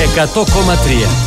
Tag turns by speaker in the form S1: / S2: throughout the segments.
S1: 100,3.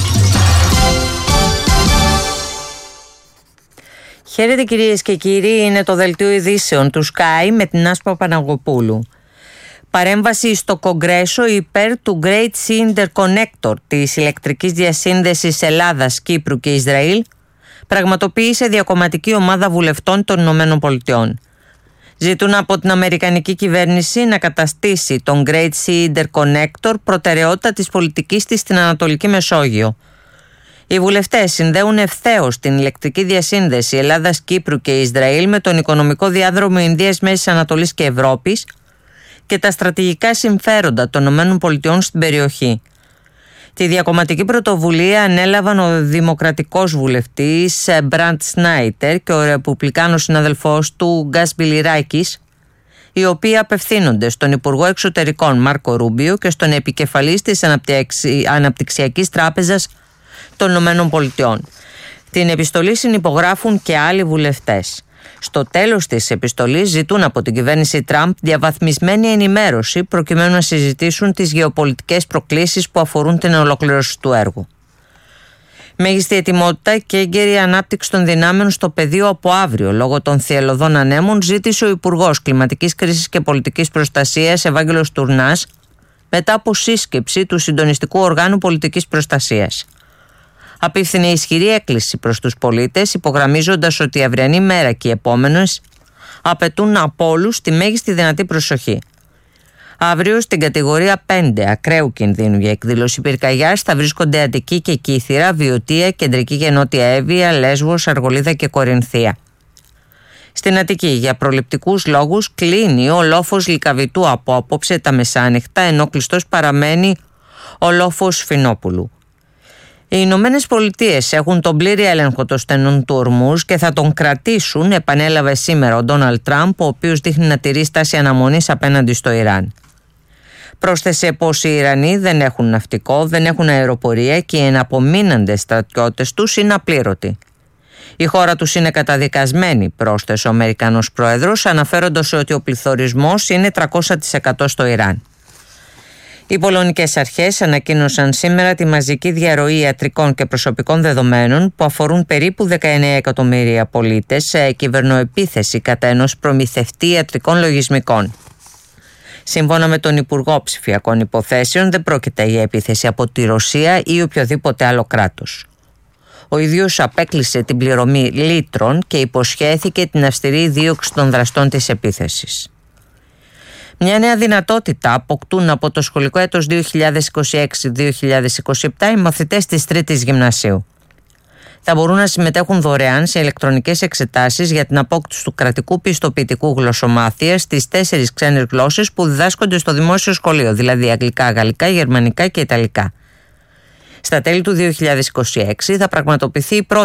S2: Χαίρετε κυρίες και κύριοι, είναι το δελτίο ειδήσεων του Sky με την Άσπα Παναγοπούλου. Παρέμβαση στο Κογκρέσο υπέρ του Great Sea Interconnector της ηλεκτρικής διασύνδεσης Ελλάδας, Κύπρου και Ισραήλ πραγματοποίησε διακομματική ομάδα βουλευτών των ΗΠΑ. Ζητούν από την Αμερικανική κυβέρνηση να καταστήσει τον Great Sea Interconnector προτεραιότητα της πολιτικής της στην Ανατολική Μεσόγειο. Οι βουλευτές συνδέουν ευθέως την ηλεκτρική διασύνδεση Ελλάδας, Κύπρου και Ισραήλ με τον οικονομικό διάδρομο Ινδίας, Μέσης Ανατολής και Ευρώπης και τα στρατηγικά συμφέροντα των ΗΠΑ στην περιοχή. Τη διακομματική πρωτοβουλία ανέλαβαν ο δημοκρατικός βουλευτής Μπραντ Σνάιτερ και ο ρεπουμπλικάνος συναδελφός του Γκας Μπιλιράκης, οι οποίοι απευθύνονται στον Υπουργό Εξωτερικών Μάρκο Ρούμπιο και στον επικεφαλής της Αναπτυξιακής Τράπεζας των ΗΠΑ. Την επιστολή συνυπογράφουν και άλλοι βουλευτές. Στο τέλος της επιστολής ζητούν από την κυβέρνηση Τραμπ διαβαθμισμένη ενημέρωση προκειμένου να συζητήσουν τις γεωπολιτικές προκλήσεις που αφορούν την ολοκλήρωση του έργου. Μέγιστη ετοιμότητα και έγκαιρη ανάπτυξη των δυνάμεων στο πεδίο από αύριο λόγω των θυελλωδών ανέμων, ζήτησε ο Υπουργός Κλιματικής Κρίσης και Πολιτικής Προστασίας Ευάγγελος Τουρνάς μετά από σύσκεψη του Συντονιστικού Οργάνου Πολιτικής Προστασίας. Απίφθινε ισχυρή έκκληση προς τους πολίτες, υπογραμμίζοντας ότι η αυριανή μέρα και οι επόμενες απαιτούν από όλους τη μέγιστη δυνατή προσοχή. Αύριο στην κατηγορία 5 ακραίου κινδύνου για εκδήλωση πυρκαγιάς θα βρίσκονται Αττική και Κύθυρα, Βιωτία, Κεντρική και Νότια Εύβοια, Λέσβος, Αργολίδα και Κορινθία. Στην Αττική, για προληπτικούς λόγους, κλείνει ο λόφος Λυκαβητού από απόψε τα μεσάνυχτα, ενώ κλειστός παραμένει ο λόφος Φινόπουλου. Οι Ηνωμένες Πολιτείες έχουν τον πλήρη έλεγχο των στενών του Ορμούζ και θα τον κρατήσουν, επανέλαβε σήμερα ο Ντόναλντ Τραμπ, ο οποίος δείχνει να τηρεί στάση αναμονής απέναντι στο Ιράν. Πρόσθεσε πως οι Ιρανοί δεν έχουν ναυτικό, δεν έχουν αεροπορία και οι εναπομείναντες στρατιώτες τους είναι απλήρωτοι. Η χώρα τους είναι καταδικασμένη, πρόσθεσε ο Αμερικανός πρόεδρος, αναφέροντας ότι ο πληθωρισμός είναι 300% στο Ιράν. Οι πολωνικές αρχές ανακοίνωσαν σήμερα τη μαζική διαρροή ιατρικών και προσωπικών δεδομένων που αφορούν περίπου 19 εκατομμύρια πολίτες σε κυβερνοεπίθεση κατά ενός προμηθευτή ιατρικών λογισμικών. Σύμφωνα με τον Υπουργό Ψηφιακών Υποθέσεων, δεν πρόκειται για επίθεση από τη Ρωσία ή οποιοδήποτε άλλο κράτος. Ο ίδιος απέκλεισε την πληρωμή λίτρων και υποσχέθηκε την αυστηρή δίωξη των δραστών της επίθεσης. Μια νέα δυνατότητα αποκτούν από το σχολικό έτος 2026-2027 οι μαθητές της Τρίτης Γυμνασίου. Θα μπορούν να συμμετέχουν δωρεάν σε ηλεκτρονικές εξετάσεις για την απόκτηση του κρατικού πιστοποιητικού γλωσσομάθειας στις 4 ξένες γλώσσες που διδάσκονται στο δημόσιο σχολείο, δηλαδή αγγλικά, γαλλικά, γερμανικά και ιταλικά. Στα τέλη του 2026 θα πραγματοποιηθεί η πρώτη